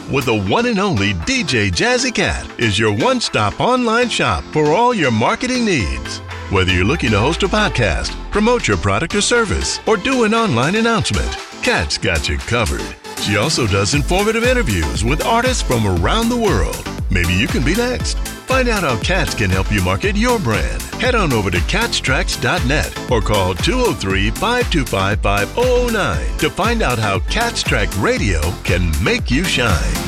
with the one and only DJ Jazzy Cat is your one-stop online shop for all your marketing needs. Whether you're looking to host a podcast, promote your product or service, or do an online announcement, Cat's got you covered. She also does informative interviews with artists from around the world. Maybe you can be next. Find out how Cats can help you market your brand. Head on over to catstracks.net or call 203-525-5009 to find out how Cats Track Radio can make you shine.